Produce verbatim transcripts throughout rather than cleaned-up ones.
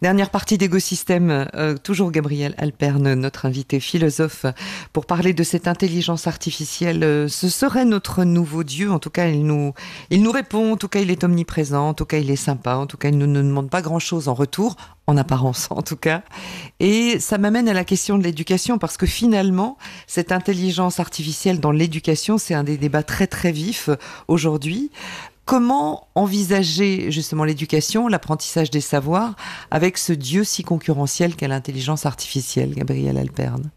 Dernière partie d'Égosystème, euh, toujours Gabriel Alperne, notre invité philosophe, pour parler de cette intelligence artificielle. Euh, ce serait notre nouveau Dieu, en tout cas il nous, il nous répond, en tout cas il est omniprésent, en tout cas il est sympa, en tout cas il ne nous demande pas grand-chose en retour, en apparence en tout cas. Et ça m'amène à la question de l'éducation, parce que finalement, cette intelligence artificielle dans l'éducation, c'est un des débats très très vifs aujourd'hui. Comment envisager justement l'éducation, l'apprentissage des savoirs avec ce Dieu si concurrentiel qu'est l'intelligence artificielle, Gabriel Alperne?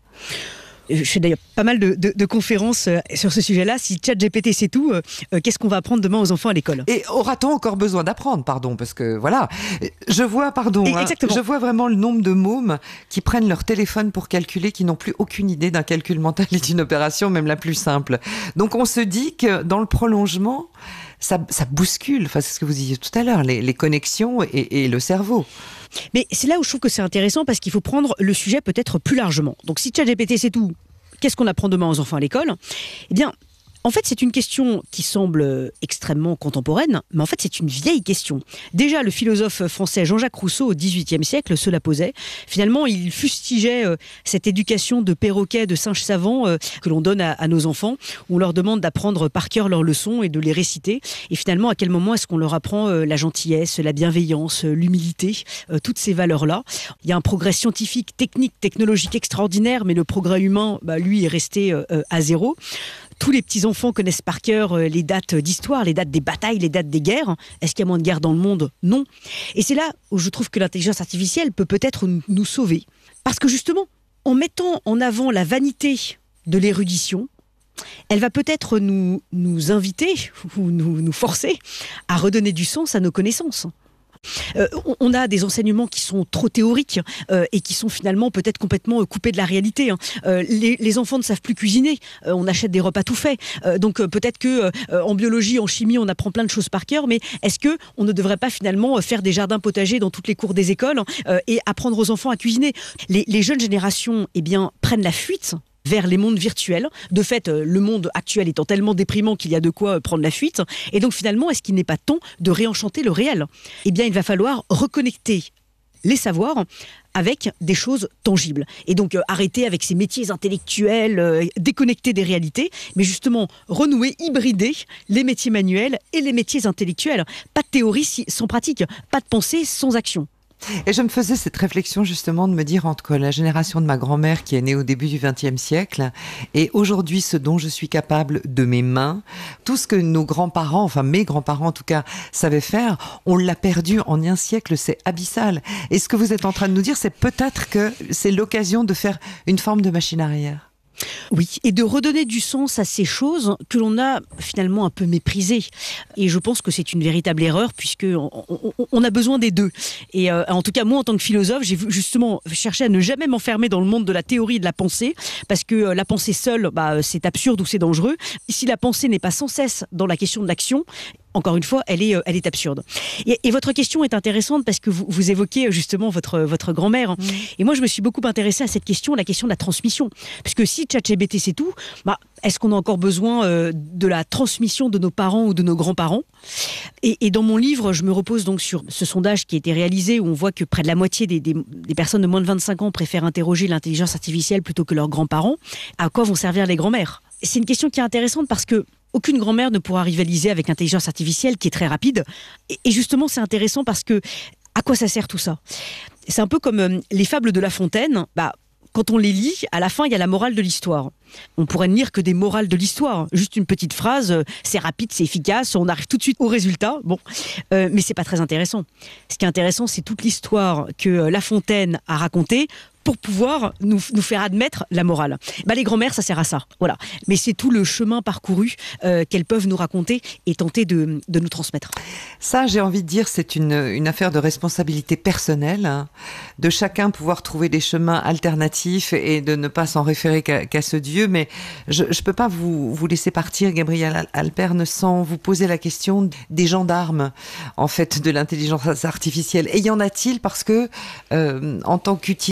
Je fais d'ailleurs pas mal de, de, de conférences sur ce sujet-là. Si ChatGPT c'est tout, euh, qu'est-ce qu'on va apprendre demain aux enfants à l'école? Et aura-t-on encore besoin d'apprendre, pardon, parce que voilà, je vois, pardon, hein, je vois vraiment le nombre de mômes qui prennent leur téléphone pour calculer, qui n'ont plus aucune idée d'un calcul mental et d'une opération, même la plus simple. Donc on se dit que dans le prolongement, ça, ça bouscule, enfin, c'est ce que vous disiez tout à l'heure, les, les connexions et, et le cerveau. Mais c'est là où je trouve que c'est intéressant, parce qu'il faut prendre le sujet peut-être plus largement. Donc si ChatGPT c'est tout, qu'est-ce qu'on apprend demain aux enfants à l'école? Eh bien, en fait, c'est une question qui semble extrêmement contemporaine, mais en fait, c'est une vieille question. Déjà, le philosophe français Jean-Jacques Rousseau, au dix-huitième siècle, se la posait. Finalement, il fustigeait euh, cette éducation de perroquets, de singes savants euh, que l'on donne à, à nos enfants, où on leur demande d'apprendre par cœur leurs leçons et de les réciter. Et finalement, à quel moment est-ce qu'on leur apprend euh, la gentillesse, la bienveillance, euh, l'humilité, euh, toutes ces valeurs-là? Il y a un progrès scientifique, technique, technologique extraordinaire, mais le progrès humain, bah, lui, est resté euh, à zéro. Tous les petits-enfants connaissent par cœur les dates d'histoire, les dates des batailles, les dates des guerres. Est-ce qu'il y a moins de guerres dans le monde? Non. Et c'est là où je trouve que l'intelligence artificielle peut peut-être nous sauver. Parce que justement, en mettant en avant la vanité de l'érudition, elle va peut-être nous, nous inviter ou nous, nous forcer à redonner du sens à nos connaissances. Euh, on a des enseignements qui sont trop théoriques euh, et qui sont finalement peut-être complètement euh, coupés de la réalité. Hein. Euh, les, les enfants ne savent plus cuisiner, euh, on achète des repas tout faits. Euh, donc euh, peut-être que euh, en biologie, en chimie, on apprend plein de choses par cœur, mais est-ce que on ne devrait pas finalement faire des jardins potagers dans toutes les cours des écoles euh, et apprendre aux enfants à cuisiner? Les, les jeunes générations, eh bien, prennent la fuite vers les mondes virtuels. De fait, le monde actuel étant tellement déprimant qu'il y a de quoi prendre la fuite. Et donc finalement, est-ce qu'il n'est pas temps de réenchanter le réel? Eh bien, il va falloir reconnecter les savoirs avec des choses tangibles. Et donc euh, arrêter avec ces métiers intellectuels, euh, déconnectés des réalités, mais justement renouer, hybrider les métiers manuels et les métiers intellectuels. Pas de théorie sans pratique, pas de pensée sans action. Et je me faisais cette réflexion justement de me dire entre la génération de ma grand-mère qui est née au début du vingtième siècle et aujourd'hui ce dont je suis capable de mes mains, tout ce que nos grands-parents, enfin mes grands-parents en tout cas, savaient faire, on l'a perdu en un siècle, c'est abyssal. Et ce que vous êtes en train de nous dire, c'est peut-être que c'est l'occasion de faire une forme de machine arrière. Oui, et de redonner du sens à ces choses que l'on a finalement un peu méprisées. Et je pense que c'est une véritable erreur, puisque on, on, on a besoin des deux. Et euh, en tout cas, moi, en tant que philosophe, j'ai justement cherché à ne jamais m'enfermer dans le monde de la théorie et de la pensée, parce que euh, la pensée seule, bah, c'est absurde ou c'est dangereux. Si la pensée n'est pas sans cesse dans la question de l'action, encore une fois, elle est, elle est absurde. Et, et votre question est intéressante parce que vous, vous évoquez justement votre, votre grand-mère. Mmh. Et moi, je me suis beaucoup intéressée à cette question, la question de la transmission. Parce que si ChatGPT c'est tout, bah, est-ce qu'on a encore besoin euh, de la transmission de nos parents ou de nos grands-parents? et, et dans mon livre, je me repose donc sur ce sondage qui a été réalisé où on voit que près de la moitié des, des, des personnes de moins de vingt-cinq ans préfèrent interroger l'intelligence artificielle plutôt que leurs grands-parents. À quoi vont servir les grands-mères? C'est une question qui est intéressante parce que aucune grand-mère ne pourra rivaliser avec l'intelligence artificielle qui est très rapide. Et justement, c'est intéressant parce que à quoi ça sert tout ça? C'est un peu comme euh, les fables de La Fontaine. Bah, quand on les lit, à la fin, il y a la morale de l'histoire. On pourrait ne lire que des morales de l'histoire. Juste une petite phrase, euh, c'est rapide, c'est efficace, on arrive tout de suite au résultat. Bon, euh, mais c'est pas très intéressant. Ce qui est intéressant, c'est toute l'histoire que euh, La Fontaine a racontée pour pouvoir nous, nous faire admettre la morale. Bah, les grand-mères, ça sert à ça. Voilà. Mais c'est tout le chemin parcouru euh, qu'elles peuvent nous raconter et tenter de, de nous transmettre. Ça, j'ai envie de dire, c'est une, une affaire de responsabilité personnelle, hein, de chacun pouvoir trouver des chemins alternatifs et de ne pas s'en référer qu'à, qu'à ce Dieu. Mais je ne peux pas vous, vous laisser partir, Gabriel Alperne, sans vous poser la question des gendarmes, en fait, de l'intelligence artificielle. Et y en a-t-il parce que, euh, en tant qu'utilisatrice,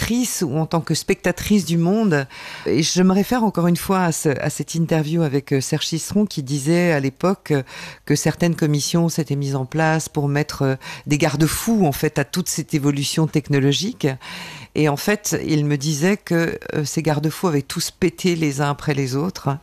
spectatrice ou en tant que spectatrice du monde. Et je me réfère encore une fois à, ce, à cette interview avec Serge Ciceron qui disait à l'époque que certaines commissions s'étaient mises en place pour mettre des garde-fous en fait à toute cette évolution technologique. Et en fait, il me disait que euh, ces garde-fous avaient tous pété les uns après les autres.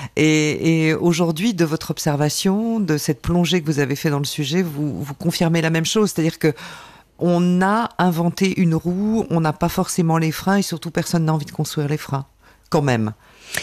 Et, et aujourd'hui, de votre observation, de cette plongée que vous avez fait dans le sujet, vous, vous confirmez la même chose. C'est-à-dire que on a inventé une roue, on n'a pas forcément les freins et surtout personne n'a envie de construire les freins, quand même.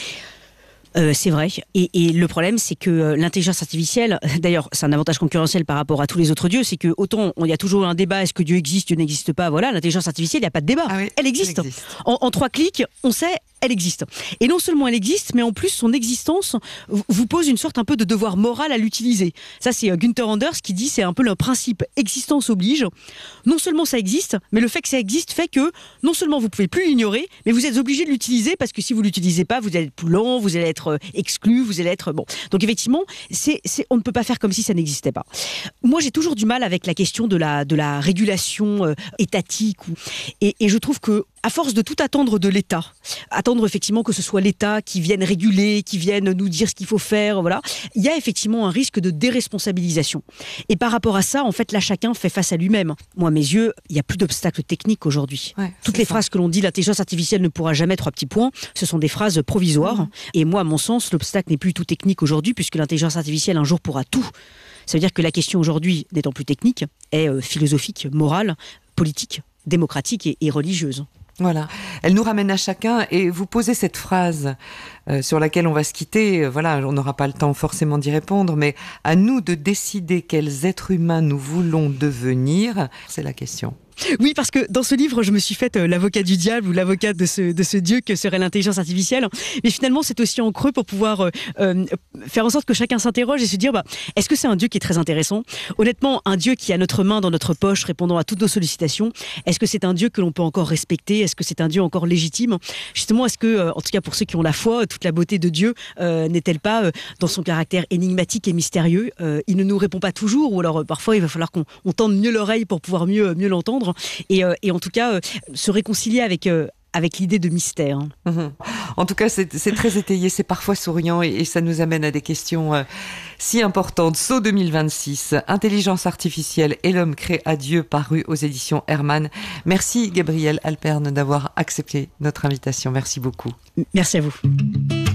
Euh, c'est vrai. Et, et le problème, c'est que euh, l'intelligence artificielle, d'ailleurs, c'est un avantage concurrentiel par rapport à tous les autres dieux, c'est que autant il y a toujours un débat, est-ce que Dieu existe, Dieu n'existe pas, voilà, l'intelligence artificielle, il n'y a pas de débat. Ah oui, elle existe. Elle existe. En, en trois clics, on sait, elle existe. Et non seulement elle existe, mais en plus, son existence vous pose une sorte un peu de devoir moral à l'utiliser. Ça, c'est Gunther Anders qui dit, c'est un peu le principe existence oblige. Non seulement ça existe, mais le fait que ça existe fait que non seulement vous pouvez plus l'ignorer, mais vous êtes obligé de l'utiliser parce que si vous l'utilisez pas, vous allez être plus lent, vous allez être exclu, vous allez être bon. Donc effectivement, c'est, c'est, on ne peut pas faire comme si ça n'existait pas. Moi, j'ai toujours du mal avec la question de la de la régulation euh, étatique ou, et, et je trouve que à force de tout attendre de l'État, attendre effectivement que ce soit l'État qui vienne réguler, qui vienne nous dire ce qu'il faut faire, voilà, il y a effectivement un risque de déresponsabilisation. Et par rapport à ça, en fait, là, chacun fait face à lui-même. Moi, à mes yeux, il n'y a plus d'obstacles techniques aujourd'hui. Ouais, Toutes les ça. phrases que l'on dit, l'intelligence artificielle ne pourra jamais trois petits points, ce sont des phrases provisoires. Mmh. Et moi, à mon sens, l'obstacle n'est plus tout technique aujourd'hui, puisque l'intelligence artificielle, un jour, pourra tout. Ça veut dire que la question aujourd'hui, n'étant plus technique, est euh, philosophique, morale, politique, démocratique et, et religieuse. Voilà, elle nous ramène à chacun et vous posez cette phrase euh, sur laquelle on va se quitter, voilà, on n'aura pas le temps forcément d'y répondre, mais à nous de décider quels êtres humains nous voulons devenir, c'est la question. Oui, parce que dans ce livre, je me suis faite euh, l'avocat du diable ou l'avocat de ce, de ce dieu que serait l'intelligence artificielle. Mais finalement, c'est aussi en creux pour pouvoir euh, euh, faire en sorte que chacun s'interroge et se dire, bah, est-ce que c'est un dieu qui est très intéressant ? Honnêtement, un dieu qui a notre main dans notre poche, répondant à toutes nos sollicitations, est-ce que c'est un dieu que l'on peut encore respecter ? Est-ce que c'est un dieu encore légitime ? Justement, est-ce que, euh, en tout cas pour ceux qui ont la foi, toute la beauté de Dieu euh, n'est-elle pas euh, dans son caractère énigmatique et mystérieux ? euh, Il ne nous répond pas toujours, ou alors euh, parfois il va falloir qu'on on tende mieux l'oreille pour pouvoir mieux, mieux l'entendre. Et, euh, et en tout cas, euh, se réconcilier avec, euh, avec l'idée de mystère. Mmh. En tout cas, c'est, c'est très étayé, c'est parfois souriant et, et ça nous amène à des questions euh, si importantes. Sceaux deux mille vingt-six, Intelligence artificielle et l'homme créé à Dieu, paru aux éditions Hermann. Merci Gabrielle Alperne d'avoir accepté notre invitation. Merci beaucoup. Merci à vous.